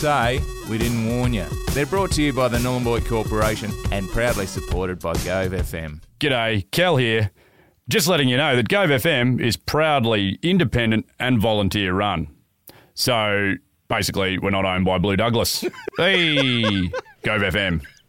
Say we didn't warn you. They're brought to you by the Nhulunbuy Corporation and proudly supported by Gove FM. G'day, Cal here. Just letting you know that Gove FM is proudly independent and volunteer run. So basically, we're not owned by Blue Douglas. Hey, Gove FM.